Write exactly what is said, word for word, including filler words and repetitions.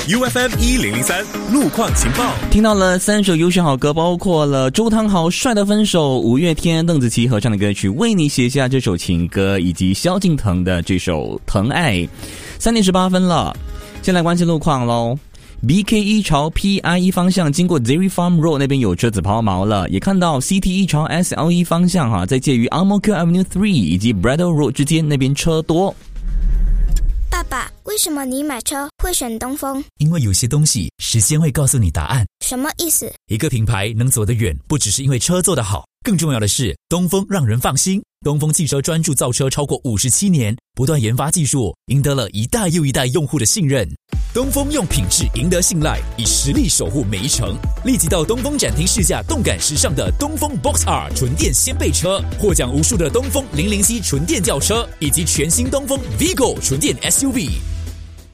U F M 一零零三路况情报， 听到了三首优选好歌，包括了周汤豪《帅到分手》、五月天、邓紫棋合唱的歌曲《为你写下这首情歌》，以及萧敬腾的这首《疼爱》。三点十八分了，先来关心路况咯。B K 一朝 P I 一方向经过 Dairy Farm Road 那边有车子抛锚了，也看到 C T 一朝 S L 一方向哈，在介于 Ang Mo Kio Avenue 三以及 Braddell Road 之间那边车多。 爸爸，为什么你买车会选东风？ 因为有些东西时间会告诉你答案。 什么意思？ 一个品牌能走得远，不只是因为车做得好，更重要的是东风让人放心。东风汽车专注造车超过五十七年，不断研发技术，赢得了一代又一代用户的信任。东风用品质赢得信赖，以实力守护每一程。立即到东风展厅试驾动感时尚的东风 Box R 纯电掀背车，获奖无数的东风零零七纯电轿车，以及全新东风 Vigo 纯电 S U V。